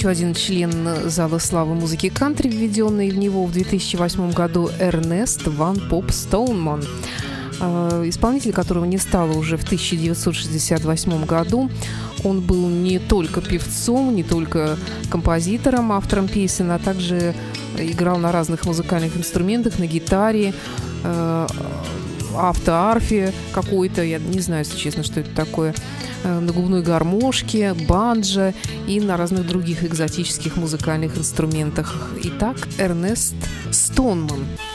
еще один член зала славы музыки кантри, введенный в него в 2008 году, Эрнест Ван Поп Стоунман, исполнитель которого не стало уже в 1968 году. Он был не только певцом, не только композитором, автором песен, а также играл на разных музыкальных инструментах, на гитаре, автоарфе какой-то, я не знаю, если честно, что это такое, на губной гармошке, банджо и на разных других экзотических музыкальных инструментах. Итак, Эрнест Стоунман.